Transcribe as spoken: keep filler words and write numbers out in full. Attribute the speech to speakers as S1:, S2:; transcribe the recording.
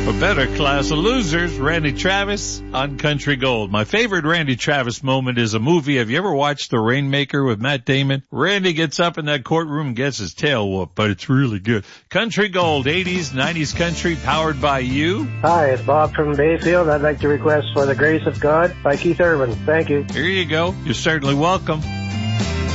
S1: A better class of losers, Randy Travis on Country Gold. My favorite Randy Travis moment is a movie. Have you ever watched The Rainmaker with Matt Damon? Randy gets up in that courtroom and gets his tail whooped, but it's really good. Country Gold, eighties, nineties country, powered by you.
S2: Hi, it's Bob from Bayfield. I'd like to request For the Grace of God by Keith Urban. Thank you.
S1: Here you go. You're certainly welcome.